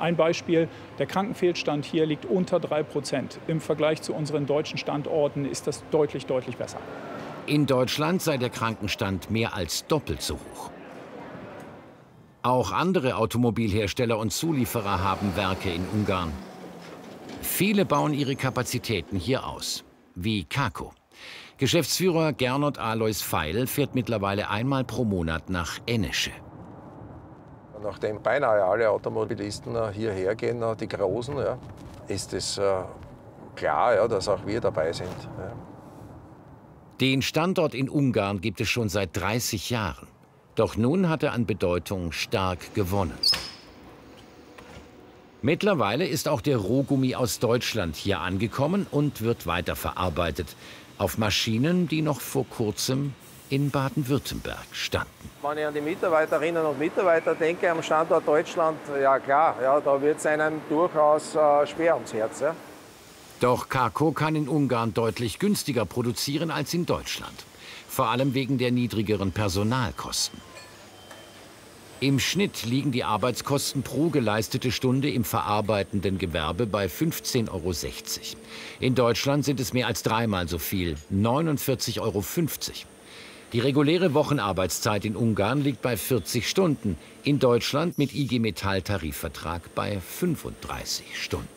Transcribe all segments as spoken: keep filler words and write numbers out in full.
Ein Beispiel, der Krankenpflegestand hier liegt unter drei Prozent. Im Vergleich zu unseren deutschen Standorten ist das deutlich, deutlich besser. In Deutschland sei der Krankenstand mehr als doppelt so hoch. Auch andere Automobilhersteller und Zulieferer haben Werke in Ungarn. Viele bauen ihre Kapazitäten hier aus, wie KAKO. Geschäftsführer Gernot Alois Feil fährt mittlerweile einmal pro Monat nach Enneche. Nachdem beinahe alle Automobilisten hierher gehen, die Großen, ja, ist es äh, klar, ja, dass auch wir dabei sind. Ja. Den Standort in Ungarn gibt es schon seit dreißig Jahren. Doch nun hat er an Bedeutung stark gewonnen. Mittlerweile ist auch der Rohgummi aus Deutschland hier angekommen und wird weiterverarbeitet. Auf Maschinen, die noch vor kurzem in Baden-Württemberg standen. Wenn ich an die Mitarbeiterinnen und Mitarbeiter denke am Standort Deutschland, ja klar, ja, da wird es einem durchaus äh, schwer ums Herz. Ja. Doch KAKO kann in Ungarn deutlich günstiger produzieren als in Deutschland. Vor allem wegen der niedrigeren Personalkosten. Im Schnitt liegen die Arbeitskosten pro geleistete Stunde im verarbeitenden Gewerbe bei fünfzehn Euro sechzig. In Deutschland sind es mehr als dreimal so viel, neunundvierzig Euro fünfzig. Die reguläre Wochenarbeitszeit in Ungarn liegt bei vierzig Stunden, in Deutschland mit I G Metall-Tarifvertrag bei fünfunddreißig Stunden.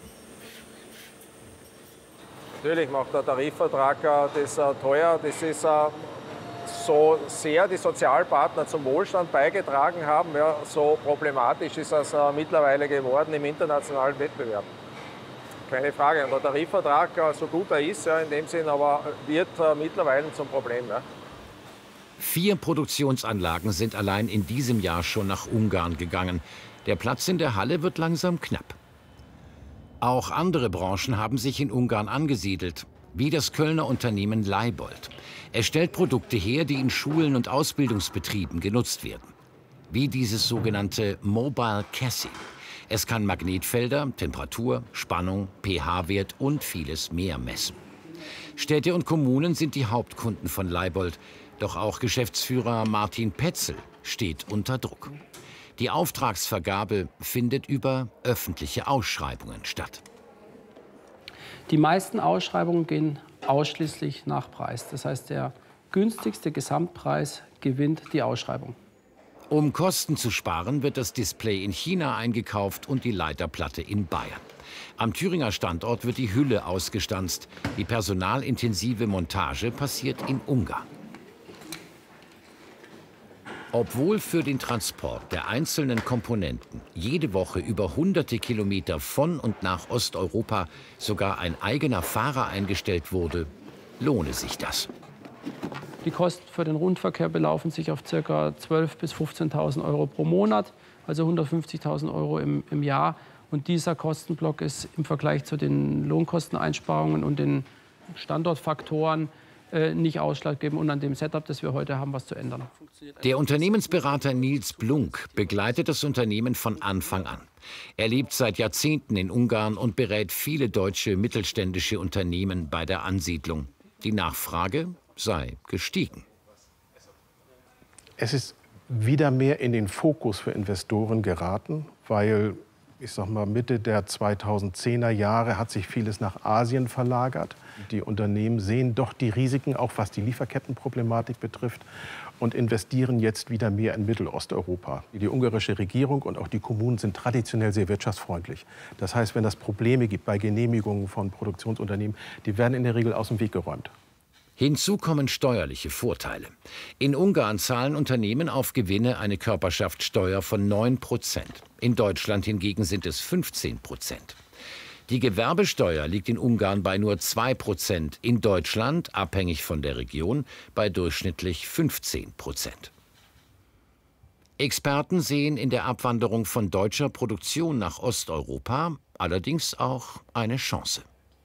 Natürlich macht der Tarifvertrag das teuer, das ist so sehr die Sozialpartner zum Wohlstand beigetragen haben, ja, so problematisch ist das äh, mittlerweile geworden im internationalen Wettbewerb. Keine Frage. Und der Tarifvertrag, äh, so gut er ist, ja, in dem Sinn, aber wird äh, mittlerweile zum Problem. Ja. Vier Produktionsanlagen sind allein in diesem Jahr schon nach Ungarn gegangen. Der Platz in der Halle wird langsam knapp. Auch andere Branchen haben sich in Ungarn angesiedelt, wie das Kölner Unternehmen Leibold. Es stellt Produkte her, die in Schulen und Ausbildungsbetrieben genutzt werden. Wie dieses sogenannte Mobile Casting. Es kann Magnetfelder, Temperatur, Spannung, pH-Wert und vieles mehr messen. Städte und Kommunen sind die Hauptkunden von Leibold. Doch auch Geschäftsführer Martin Petzel steht unter Druck. Die Auftragsvergabe findet über öffentliche Ausschreibungen statt. Die meisten Ausschreibungen gehen ausschließlich nach Preis. Das heißt, der günstigste Gesamtpreis gewinnt die Ausschreibung. Um Kosten zu sparen, wird das Display in China eingekauft und die Leiterplatte in Bayern. Am Thüringer Standort wird die Hülle ausgestanzt. Die personalintensive Montage passiert in Ungarn. Obwohl für den Transport der einzelnen Komponenten jede Woche über hunderte Kilometer von und nach Osteuropa sogar ein eigener Fahrer eingestellt wurde, lohne sich das. Die Kosten für den Rundverkehr belaufen sich auf ca. zwölftausend bis fünfzehntausend Euro pro Monat, also hundertfünfzigtausend Euro im, im Jahr. Und dieser Kostenblock ist im Vergleich zu den Lohnkosteneinsparungen und den Standortfaktoren äh, nicht ausschlaggebend und an dem Setup, das wir heute haben, was zu ändern. Der Unternehmensberater Nils Blunk begleitet das Unternehmen von Anfang an. Er lebt seit Jahrzehnten in Ungarn und berät viele deutsche mittelständische Unternehmen bei der Ansiedlung. Die Nachfrage sei gestiegen. Es ist wieder mehr in den Fokus für Investoren geraten, weil, ich sag mal, Mitte der zweitausendzehner Jahre hat sich vieles nach Asien verlagert. Die Unternehmen sehen doch die Risiken, auch was die Lieferkettenproblematik betrifft, und investieren jetzt wieder mehr in Mittelosteuropa. Die ungarische Regierung und auch die Kommunen sind traditionell sehr wirtschaftsfreundlich. Das heißt, wenn es Probleme gibt bei Genehmigungen von Produktionsunternehmen, die werden in der Regel aus dem Weg geräumt. Hinzu kommen steuerliche Vorteile. In Ungarn zahlen Unternehmen auf Gewinne eine Körperschaftssteuer von neun Prozent. In Deutschland hingegen sind es fünfzehn Prozent. Die Gewerbesteuer liegt in Ungarn bei nur zwei Prozent, in Deutschland, abhängig von der Region, bei durchschnittlich fünfzehn Prozent. Experten sehen in der Abwanderung von deutscher Produktion nach Osteuropa allerdings auch eine Chance.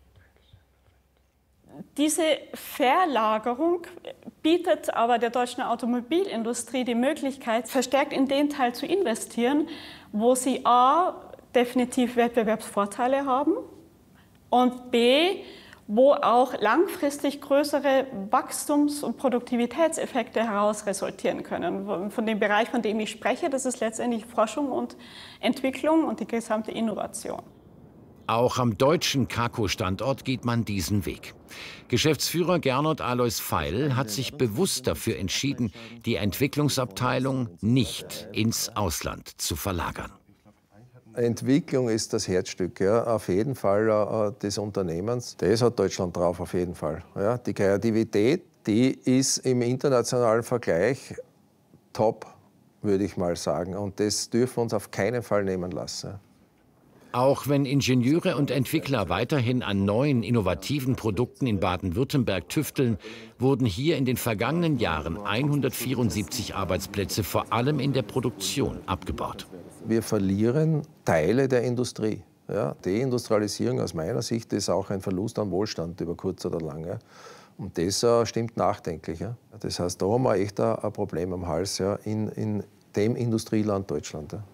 Diese Verlagerung bietet aber der deutschen Automobilindustrie die Möglichkeit, verstärkt in den Teil zu investieren, wo sie a. definitiv Wettbewerbsvorteile haben und b. wo auch langfristig größere Wachstums- und Produktivitätseffekte heraus resultieren können. Von dem Bereich, von dem ich spreche, das ist letztendlich Forschung und Entwicklung und die gesamte Innovation. Auch am deutschen Kako-Standort geht man diesen Weg. Geschäftsführer Gernot Alois Feil hat sich bewusst dafür entschieden, die Entwicklungsabteilung nicht ins Ausland zu verlagern. Entwicklung ist das Herzstück, ja, auf jeden Fall äh, des Unternehmens. Das hat Deutschland drauf, auf jeden Fall. Ja. Die Kreativität, die ist im internationalen Vergleich top, würde ich mal sagen. Und das dürfen wir uns auf keinen Fall nehmen lassen. Ja. Auch wenn Ingenieure und Entwickler weiterhin an neuen, innovativen Produkten in Baden-Württemberg tüfteln, wurden hier in den vergangenen Jahren hundertvierundsiebzig Arbeitsplätze vor allem in der Produktion abgebaut. Wir verlieren Teile der Industrie. Ja, Deindustrialisierung aus meiner Sicht ist auch ein Verlust an Wohlstand über kurz oder lang. Ja. Und das äh, stimmt nachdenklich. Ja. Das heißt, da haben wir echt ein, ein Problem am Hals, ja, in, in dem Industrieland Deutschland. Ja.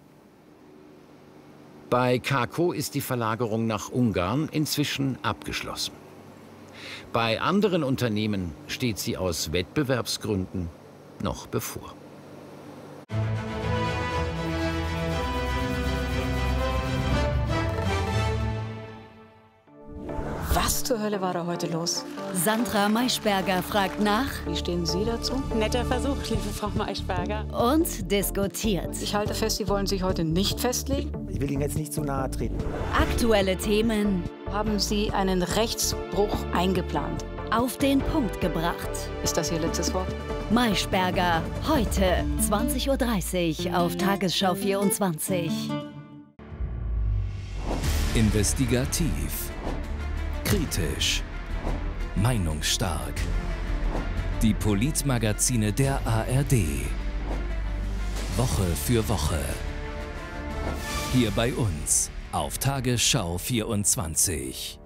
Bei Kako ist die Verlagerung nach Ungarn inzwischen abgeschlossen. Bei anderen Unternehmen steht sie aus Wettbewerbsgründen noch bevor. Was zur Hölle war da heute los? Sandra Maischberger fragt nach. Wie stehen Sie dazu? Netter Versuch, liebe Frau Maischberger. Und diskutiert. Ich halte fest, Sie wollen sich heute nicht festlegen. Ich will Ihnen jetzt nicht zu nahe treten. Aktuelle Themen. Haben Sie einen Rechtsbruch eingeplant? Auf den Punkt gebracht. Ist das Ihr letztes Wort? Maischberger, heute zwanzig Uhr dreißig auf Tagesschau vierundzwanzig. Investigativ. Kritisch. Meinungsstark. Die Politmagazine der A R D. Woche für Woche. Hier bei uns auf Tagesschau vierundzwanzig.